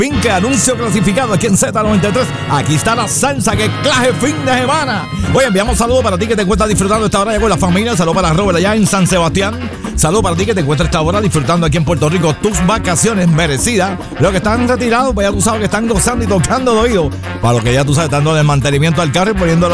Pinque, anuncio clasificado aquí en Z93. Aquí está la salsa, que clase fin de semana. Oye, enviamos saludos para ti que te encuentras disfrutando esta hora ya con la familia. Saludos para Robert allá en San Sebastián. Saludos para ti que te encuentras esta hora disfrutando aquí en Puerto Rico tus vacaciones merecidas. Los que están retirados, pues ya tú sabes que están gozando y tocando de oído. Para los que ya tú sabes, dando el mantenimiento al carro y poniéndolo